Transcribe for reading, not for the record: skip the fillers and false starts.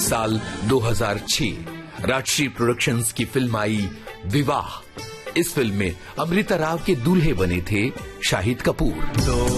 साल 2006 राजश्री प्रोडक्शंस की फिल्म आई विवाह। इस फिल्म में अमृता राव के दूल्हे बने थे शाहिद कपूर।